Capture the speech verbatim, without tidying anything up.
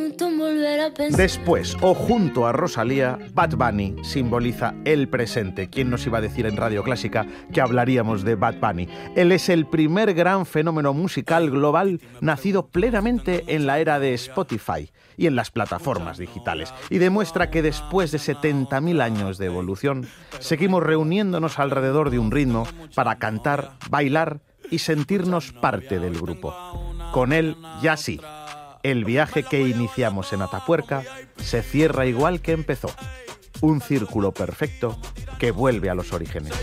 pregunto en volver a pensar. Después, o junto a Rosalía, Bad Bunny simboliza el presente. ¿Quién nos iba a decir en Radio Clásica que hablaríamos de Bad Bunny? Él es el primer gran fenómeno musical global nacido plenamente en la era de Spotify y en las plataformas digitales, y demuestra que después de setenta mil años de evolución, seguimos reuniéndonos alrededor de un ritmo para cantar, bailar y sentirnos parte del grupo. Con él, ya sí, el viaje que iniciamos en Atapuerca se cierra igual que empezó. Un círculo perfecto que vuelve a los orígenes.